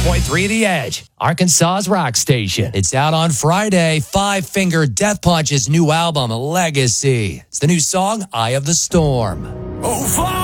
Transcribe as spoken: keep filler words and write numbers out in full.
point three The Edge, Arkansas's rock station. It's out on Friday. Five Finger Death Punch's new album, Legacy. It's the new song, Eye of the Storm. Oh,